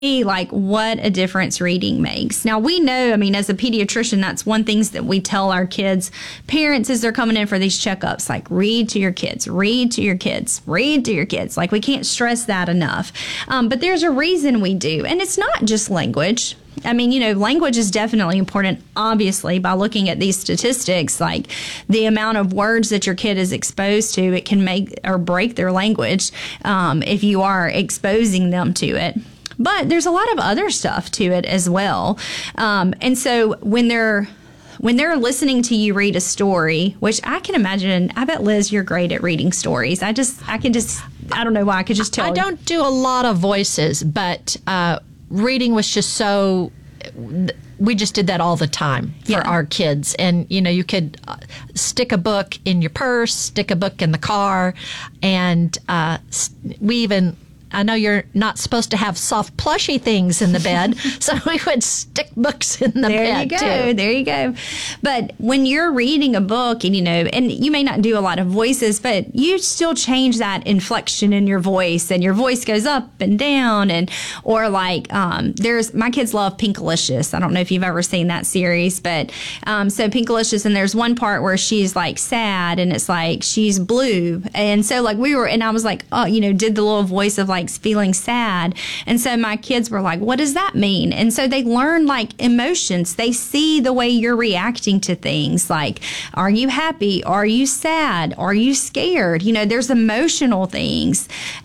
like what a difference reading makes. Now we know, I mean, as a pediatrician, that's one thing that we tell our kids, parents, as they're coming in for these checkups, like read to your kids, read to your kids, read to your kids. Like we can't stress that enough. But there's a reason we do. And it's not just language. I mean, you know, language is definitely important, obviously, by looking at these statistics, like the amount of words that your kid is exposed to, it can make or break their language if you are exposing them to it. But there's a lot of other stuff to it as well. And so when they're listening to you read a story, which I can imagine, I bet, Liz, you're great at reading stories. I don't know why, I could just tell. I don't do a lot of voices, but reading was just so, we just did that all the time for our kids. And, you know, you could stick a book in your purse, stick a book in the car, and we even... I know you're not supposed to have soft plushy things in the bed, so we would stick books in the bed too. There you go. But when you're reading a book, and you know, and you may not do a lot of voices, but you still change that inflection in your voice, and your voice goes up and down, and or like my kids love Pinkalicious. I don't know if you've ever seen that series, but so Pinkalicious, and there's one part where she's like sad, and it's like she's blue, and so like I was like, oh, you know, did the little voice of like feeling sad. And so my kids were like, what does that mean? And so they learn like emotions. They see the way you're reacting to things. Like, are you happy? Are you sad? Are you scared? You know, there's emotional things.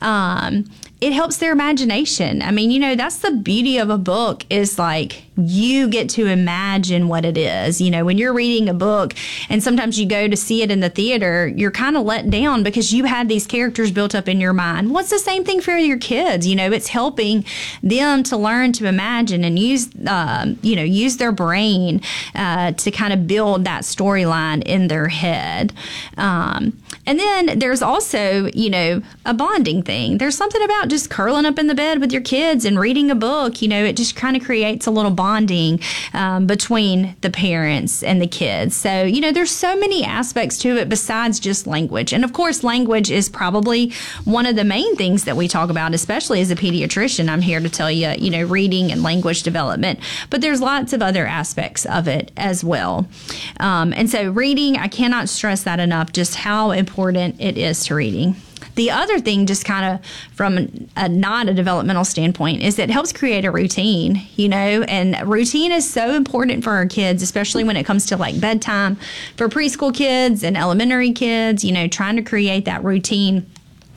It helps their imagination. I mean, you know, that's the beauty of a book, is like you get to imagine what it is. You know, when you're reading a book and sometimes you go to see it in the theater, you're kind of let down because you had these characters built up in your mind. What's the same thing for your kids? You know, it's helping them to learn to imagine and use their brain to kind of build that storyline in their head. And then there's also, you know, a bonding thing. There's something about just curling up in the bed with your kids and reading a book. You know, it just kind of creates a little bonding between the parents and the kids. So, you know, there's so many aspects to it besides just language. And of course, language is probably one of the main things that we talk about, especially as a pediatrician. I'm here to tell you, you know, reading and language development, but there's lots of other aspects of it as well. And so reading, I cannot stress that enough, just how important it is to reading. The other thing, just kind of from not a developmental standpoint, is it helps create a routine, you know, and routine is so important for our kids, especially when it comes to like bedtime for preschool kids and elementary kids. You know, trying to create that routine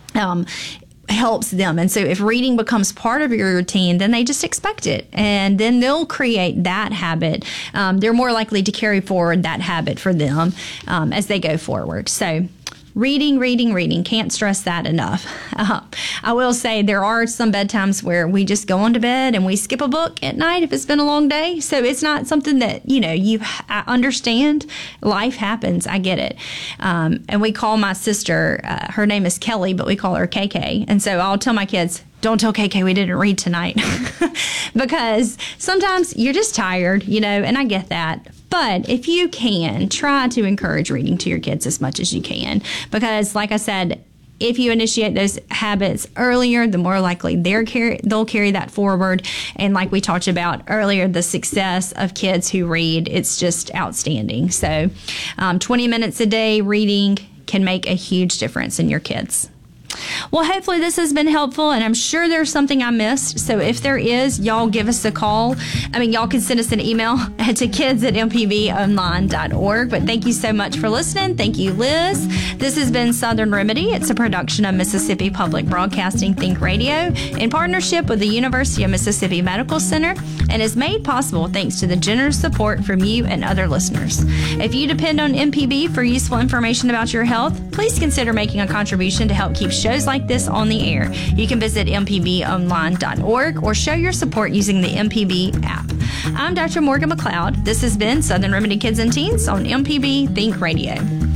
helps them. And so if reading becomes part of your routine, then they just expect it, and then they'll create that habit. They're more likely to carry forward that habit for them as they go forward. So reading. Can't stress that enough. I will say there are some bedtimes where we just go on to bed and we skip a book at night if it's been a long day. So it's not something that, you know, I understand. Life happens. I get it. And we call my sister, her name is Kelly, but we call her KK. And so I'll tell my kids, don't tell KK we didn't read tonight, because sometimes you're just tired, you know, and I get that. But if you can, try to encourage reading to your kids as much as you can, because like I said, if you initiate those habits earlier, the more likely they'll carry that forward. And like we talked about earlier, the success of kids who read, it's just outstanding. So 20 minutes a day reading can make a huge difference in your kids. Well, hopefully this has been helpful, and I'm sure there's something I missed. So if there is, y'all give us a call. Y'all can send us an email to kids@mpbonline.org. But thank you so much for listening. Thank you, Liz. This has been Southern Remedy. It's a production of Mississippi Public Broadcasting Think Radio in partnership with the University of Mississippi Medical Center, and is made possible thanks to the generous support from you and other listeners. If you depend on MPB for useful information about your health, please consider making a contribution to help keep shows like this on the air. You can visit mpbonline.org or show your support using the MPB app. I'm Dr. Morgan McLeod. This has been Southern Remedy Kids and Teens on MPB Think Radio.